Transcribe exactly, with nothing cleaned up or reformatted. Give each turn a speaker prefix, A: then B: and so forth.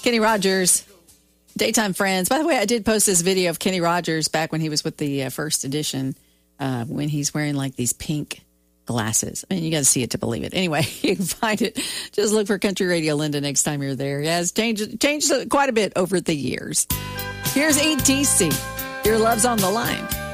A: Kenny Rogers, Daytime Friends. By the way, I did post this video of Kenny Rogers back when he was with the uh, first edition, uh, when he's wearing like these pink glasses. I mean, you got to see it to believe it. Anyway, you can find it. Just look for Country Radio Linda next time you're there. It has changed, changed quite a bit over the years. Here's E T C. Your Love's on the Line.